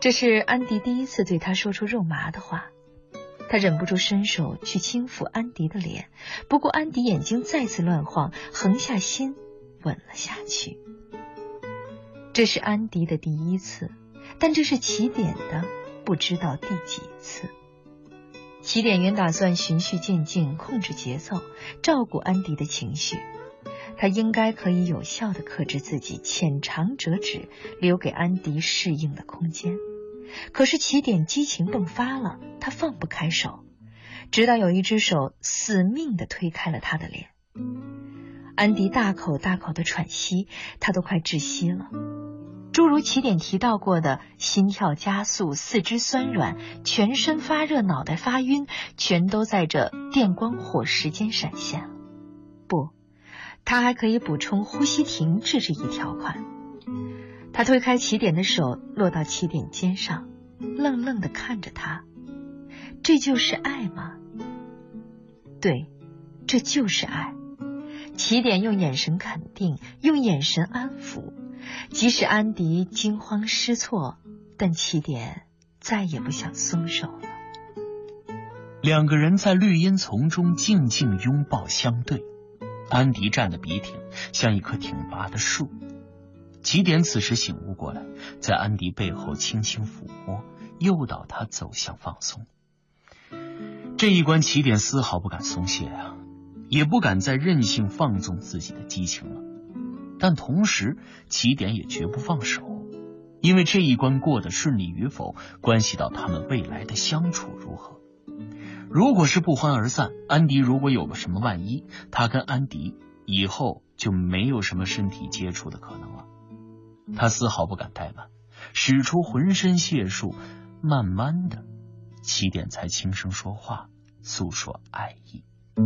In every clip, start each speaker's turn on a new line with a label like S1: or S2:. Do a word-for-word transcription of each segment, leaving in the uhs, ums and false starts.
S1: 这是安迪第一次对他说出肉麻的话，他忍不住伸手去轻抚安迪的脸，不过安迪眼睛再次乱晃，横下心吻了下去。这是安迪的第一次，但这是起点的不知道第几次。起点原打算循序渐进，控制节奏，照顾安迪的情绪。他应该可以有效地克制自己，浅尝辄止，留给安迪适应的空间。可是起点激情迸发了，他放不开手，直到有一只手死命地推开了他的脸。安迪大口大口地喘息，他都快窒息了。诸如起点提到过的心跳加速、四肢酸软、全身发热、脑袋发晕，全都在这电光火石间闪现了。不，他还可以补充呼吸停滞这一条款。他推开起点的手，落到起点肩上，愣愣地看着他。这就是爱吗？对，这就是爱。起点用眼神肯定，用眼神安抚。即使安迪惊慌失措，但起点再也不想松手了。
S2: 两个人在绿荫丛中静静拥抱相对，安迪站得笔挺，像一棵挺拔的树。起点此时醒悟过来，在安迪背后轻轻抚摸，诱导他走向放松。这一关起点丝毫不敢松懈啊，也不敢再任性放纵自己的激情了。但同时起点也绝不放手，因为这一关过得顺利与否，关系到他们未来的相处如何。如果是不欢而散，安迪如果有个什么万一，他跟安迪以后就没有什么身体接触的可能了。他丝毫不敢怠慢，使出浑身解数，慢慢的起点才轻声说话，诉说爱意。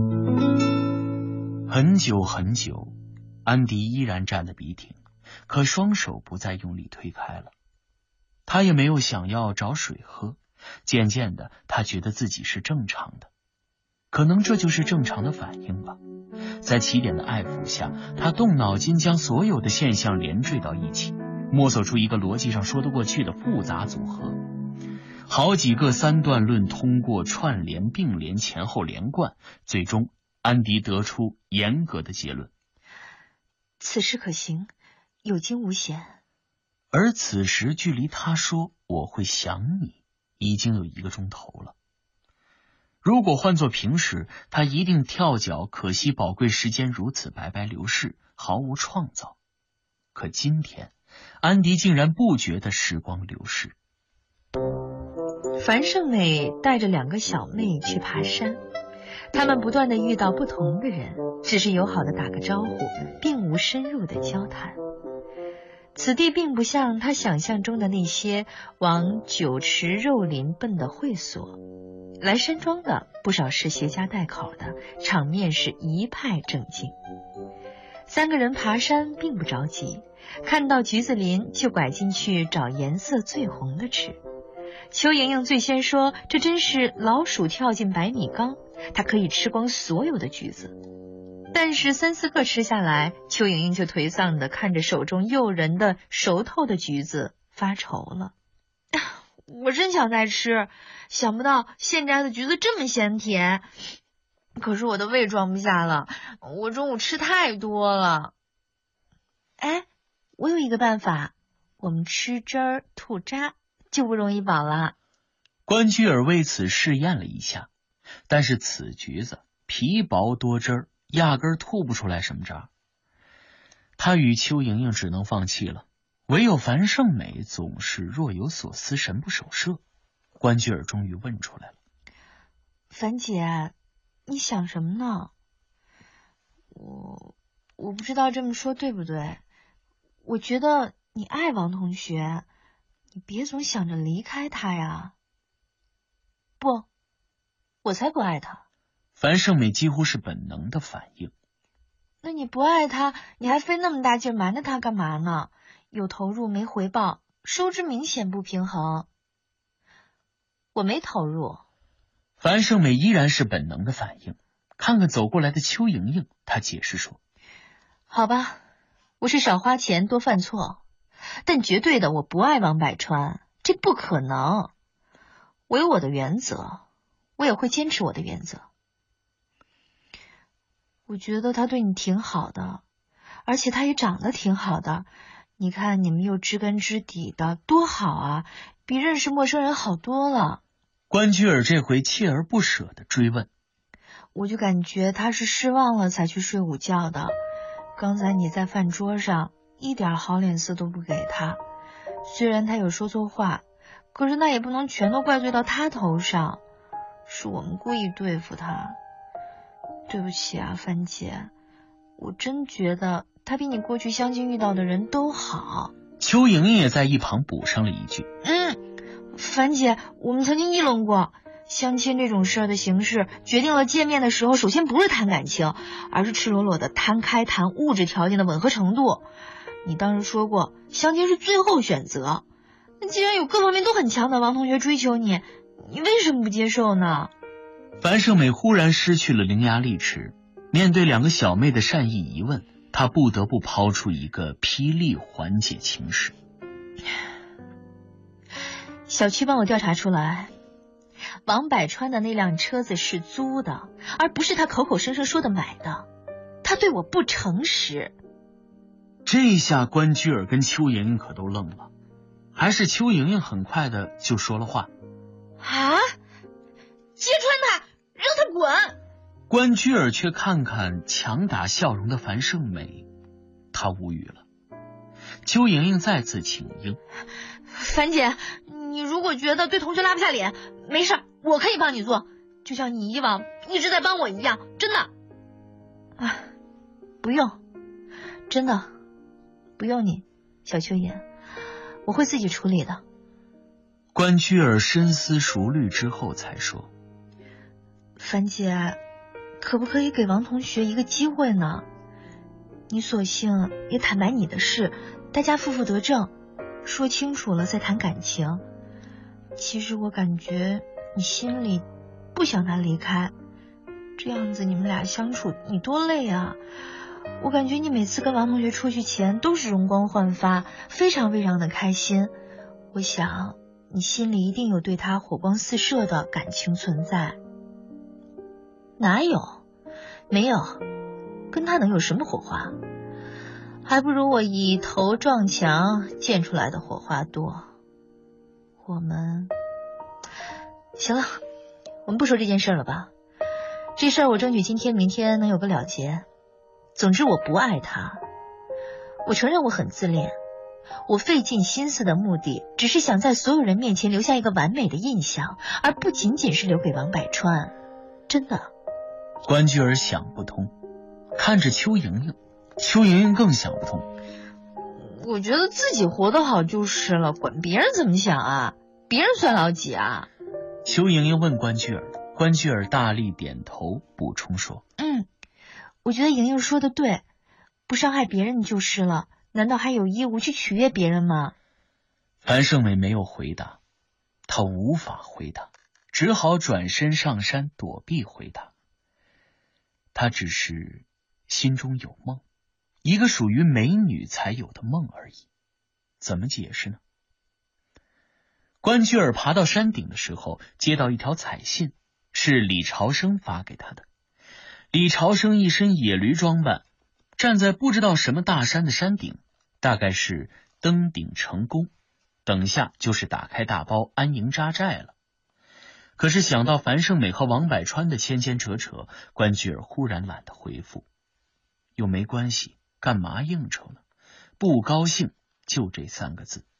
S2: 很久很久，安迪依然站得笔挺，可双手不再用力推开了。他也没有想要找水喝，渐渐的他觉得自己是正常的，可能这就是正常的反应吧。在起点的爱抚下，他动脑筋将所有的现象连缀到一起，摸索出一个逻辑上说得过去的复杂组合。好几个三段论通过串联、并联、前后连贯，最终安迪得出严格的结论：
S1: 此事可行，有惊无险。
S2: 而此时距离他说我会想你已经有一个钟头了。如果换作平时，他一定跳脚，可惜宝贵时间如此白白流逝，毫无创造。可今天安迪竟然不觉得时光流逝。
S1: 樊胜美带着两个小妹去爬山，他们不断地遇到不同的人，只是友好的打个招呼，并无深入的交谈。此地并不像他想象中的那些往酒池肉林奔的会所，来山庄的不少是携家带口的，场面是一派正经。三个人爬山并不着急，看到橘子林就拐进去找颜色最红的吃。邱莹莹最先说，这真是老鼠跳进百米缸，她可以吃光所有的橘子。但是三四个吃下来，邱莹莹就颓丧地看着手中诱人的熟透的橘子发愁了。我真想再吃，想不到现摘的橘子这么鲜甜，可是我的胃装不下了，我中午吃太多了。哎，我有一个办法，我们吃汁儿吐渣就不容易饱了。
S2: 关雎尔为此试验了一下，但是此橘子皮薄多汁儿，压根儿吐不出来什么渣。他与邱莹莹只能放弃了，唯有樊胜美总是若有所思，神不守舍。关雎尔终于问出来了：
S1: 樊姐，你想什么呢？我我不知道这么说对不对，我觉得你爱王同学，你别总想着离开他呀。不，我才不爱他。
S2: 樊胜美几乎是本能的反应。
S1: 那你不爱他，你还费那么大劲瞒着他干嘛呢？有投入没回报，收支明显不平衡。我没投入。
S2: 樊胜美依然是本能的反应，看看走过来的邱莹莹，她解释说：
S1: 好吧，我是少花钱多犯错，但绝对的我不爱王百川， 这不可能。我有我的原则，我也会坚持我的原则。我觉得他对你挺好的，而且他也长得挺好的。你看你们又知根知底的，多好啊，比认识陌生人好多了。
S2: 关雎尔这回锲而不舍地追问。
S1: 我就感觉他是失望了才去睡午觉的。刚才你在饭桌上一点好脸色都不给他，虽然他有说错话，可是那也不能全都怪罪到他头上，是我们故意对付他。对不起啊，樊姐，我真觉得他比你过去相亲遇到的人都好。
S2: 邱莹莹也在一旁补上了一句。
S1: 嗯，樊姐，我们曾经议论过，相亲这种事儿的形式决定了见面的时候，首先不是谈感情，而是赤裸裸的摊开谈物质条件的吻合程度。你当时说过，相亲是最后选择。那既然有各方面都很强的王同学追求你，你为什么不接受呢？
S2: 樊胜美忽然失去了伶牙俐齿，面对两个小妹的善意疑问，她不得不抛出一个霹雳缓解情势。
S1: 小区帮我调查出来，王百川的那辆车子是租的，而不是他口口声声说的买的。他对我不诚实。
S2: 这下关雎尔跟邱莹莹可都愣了，还是邱莹莹很快的就说了话。
S1: 啊！揭穿他，让他滚！
S2: 关雎尔却看看强打笑容的樊胜美，他无语了。邱莹莹再次请缨。
S1: 樊姐，你如果觉得对同学拉不下脸，没事，我可以帮你做，就像你以往一直在帮我一样，真的。啊，不用，真的，不用你，小秋妍，我会自己处理的。
S2: 关雎尔深思熟虑之后才说：
S1: 樊姐，可不可以给王同学一个机会呢？你索性也坦白你的事，大家负负得正，说清楚了再谈感情。其实我感觉你心里不想他离开，这样子你们俩相处你多累啊。我感觉你每次跟王同学出去前都是容光焕发，非常非常的开心。我想你心里一定有对他火光四射的感情存在。哪有？没有，跟他能有什么火花？还不如我一头撞墙溅出来的火花多。我们行了，我们不说这件事了吧？这事儿我争取今天明天能有个了结。总之我不爱他，我承认我很自恋，我费尽心思的目的只是想在所有人面前留下一个完美的印象，而不仅仅是留给王百川。真的。
S2: 关雎尔想不通，看着邱莹莹，邱莹莹更想不通。
S1: 我觉得自己活得好就是了，管别人怎么想啊？别人算老几啊？
S2: 邱莹莹问关雎尔，关雎尔大力点头，补充说：
S1: 嗯，我觉得莹莹说的对，不伤害别人就是了，难道还有义务去取悦别人吗？
S2: 樊胜美没有回答，她无法回答，只好转身上山躲避回答。他只是心中有梦，一个属于美女才有的梦而已。怎么解释呢？关雎尔爬到山顶的时候，接到一条彩信，是李朝生发给他的。李朝生一身野驴装扮，站在不知道什么大山的山顶，大概是登顶成功，等下就是打开大包安营扎寨了。可是想到樊胜美和王百川的牵牵扯扯，关雎尔忽然懒得回复。又没关系，干嘛应酬呢？不高兴就这三个字。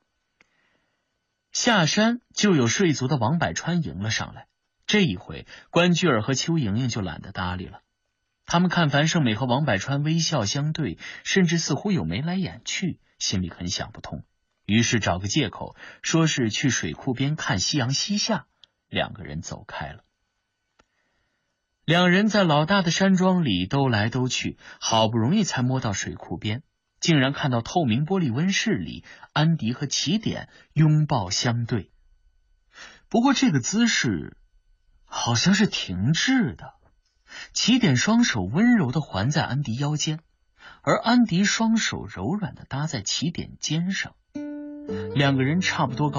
S2: 下山就有睡足的王百川迎了上来，这一回关雎尔和邱莹莹就懒得搭理了。他们看樊胜美和王百川微笑相对，甚至似乎有眉来眼去，心里很想不通，于是找个借口说是去水库边看夕阳西下，两个人走开了。两人在老大的山庄里兜来兜去，好不容易才摸到水库边，竟然看到透明玻璃温室里安迪和起点拥抱相对。不过这个姿势好像是停滞的，起点双手温柔地环在安迪腰间，而安迪双手柔软地搭在起点肩上，两个人差不多高